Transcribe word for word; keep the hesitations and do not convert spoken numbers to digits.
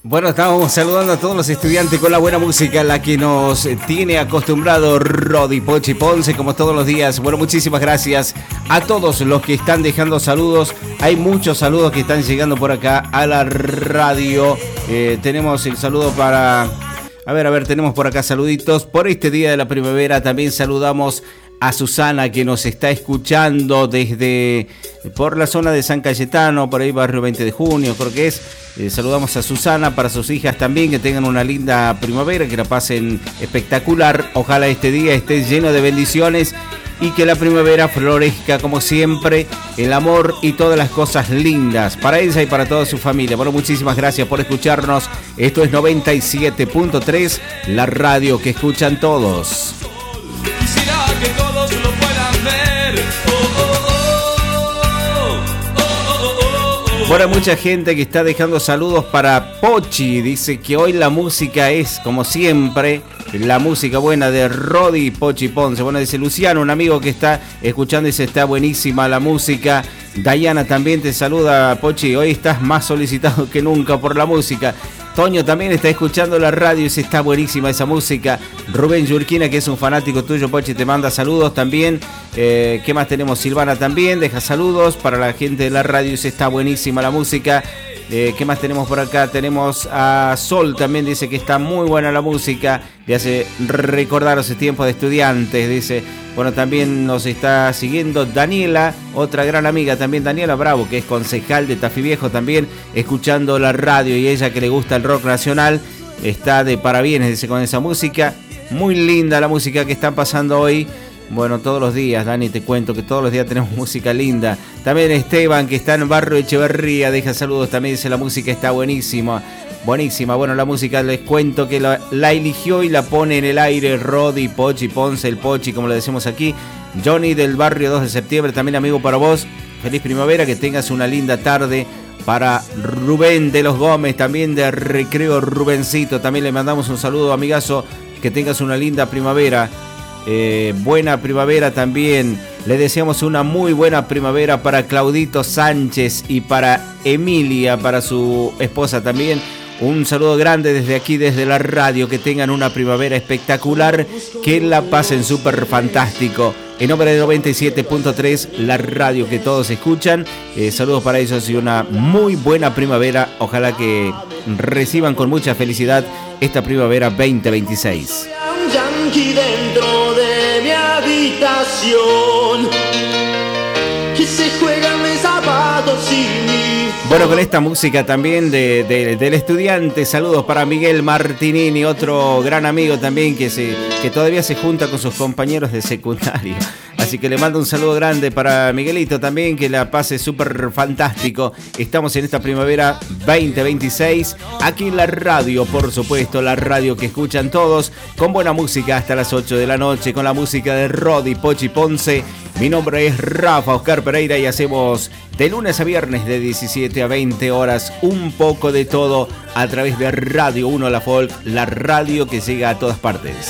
Bueno, estábamos saludando a todos los estudiantes con la buena música, la que nos tiene acostumbrado Rodi Pochi Ponce, como todos los días. Bueno, muchísimas gracias a todos los que están dejando saludos. Hay muchos saludos que están llegando por acá a la radio. Eh, tenemos el saludo para... A ver, a ver, tenemos por acá saluditos. Por este día de la primavera también saludamos a Susana, que nos está escuchando desde por la zona de San Cayetano, por ahí barrio veinte de junio, creo que es. Eh, saludamos a Susana, para sus hijas también, que tengan una linda primavera, que la pasen espectacular. Ojalá este día esté lleno de bendiciones y que la primavera florezca como siempre, el amor y todas las cosas lindas para ella y para toda su familia. Bueno, muchísimas gracias por escucharnos. Esto es noventa y siete punto tres, la radio que escuchan todos. Quisiera que todos lo puedan ver. Oh, oh, oh, oh, oh, oh, oh. Bueno, mucha gente que está dejando saludos para Pochi. Dice que hoy la música es, como siempre, la música buena de Rodi Pochi Ponce. Bueno, dice Luciano, un amigo que está escuchando, dice, está buenísima la música. Dayana también te saluda, Pochi. Hoy estás más solicitado que nunca por la música. Toño también está escuchando la radio y dice, está buenísima esa música. Rubén Yurquina, que es un fanático tuyo, Pochi, te manda saludos también. Eh, ¿Qué más tenemos? Silvana también deja saludos para la gente de la radio, dice, está buenísima la música. Eh, ¿Qué más tenemos por acá? Tenemos a Sol también, dice que está muy buena la música. Le hace recordar ese tiempo de estudiantes, dice. Bueno, también nos está siguiendo Daniela, otra gran amiga también, Daniela Bravo, que es concejal de Tafí Viejo también, escuchando la radio, y ella que le gusta el rock nacional, está de parabienes, dice, con esa música. Muy linda la música que están pasando hoy. Bueno, todos los días, Dani, te cuento que todos los días tenemos música linda. También Esteban, que está en Barrio Echeverría, deja saludos también, dice, la música está buenísima. Buenísima, bueno, la música les cuento que la, la eligió y la pone en el aire Rodi Pochi Ponce, el Pochi, como le decimos aquí. Johnny del barrio dos de septiembre, también amigo para vos. Feliz primavera, que tengas una linda tarde. Para Rubén de los Gómez, también de Recreo Rubencito, también le mandamos un saludo, amigazo, que tengas una linda primavera. Eh, buena primavera también. Le deseamos una muy buena primavera para Claudito Sánchez y para Emilia, para su esposa también. Un saludo grande desde aquí, desde la radio, que tengan una primavera espectacular, que la pasen súper fantástico. En nombre de noventa y siete punto tres, la radio que todos escuchan, eh, saludos para ellos y una muy buena primavera. Ojalá que reciban con mucha felicidad esta primavera veinte veintiséis. Yankee dentro de mi habitación, que se juegan mis zapatos y mis... Bueno, con esta música también de, de, del estudiante, saludos para Miguel Martinini, otro gran amigo también que, se, que todavía se junta con sus compañeros de secundario. Así que le mando un saludo grande para Miguelito también, que la pase súper fantástico. Estamos en esta primavera veinte veintiséis, aquí en la radio, por supuesto, la radio que escuchan todos, con buena música hasta las ocho de la noche, con la música de Rodi Pochi Ponce. Mi nombre es Rafa Oscar Pereira y hacemos de lunes a viernes de diecisiete a veinte horas un poco de todo a través de Radio uno La Folk, la radio que llega a todas partes.